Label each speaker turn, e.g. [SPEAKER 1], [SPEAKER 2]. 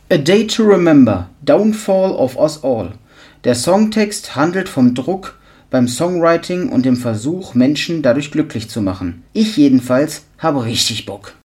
[SPEAKER 1] A Day to Remember, Downfall of Us All. Der Songtext handelt vom Druck beim Songwriting und dem Versuch, Menschen dadurch glücklich zu machen. Ich jedenfalls habe richtig Bock.